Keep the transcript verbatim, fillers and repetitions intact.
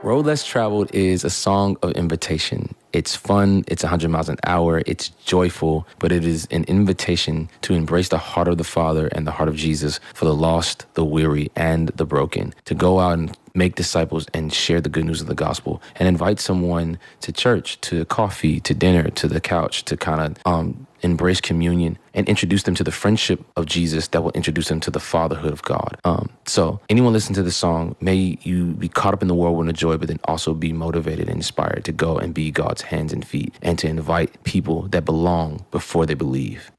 Road Less Traveled is a song of invitation. It's fun, it's one hundred miles an hour, it's joyful, but it is an invitation to embrace the heart of the Father and the heart of Jesus for the lost, the weary, and the broken, to go out and make disciples and share the good news of the gospel and invite someone to church, to coffee, to dinner, to the couch, to kind of um, embrace communion and introduce them to the friendship of Jesus that will introduce them to the fatherhood of God. Um, so anyone listen to this song, may you be caught up in the whirlwind of joy, but then also be motivated and inspired to go and be God's hands and feet and to invite people that belong before they believe.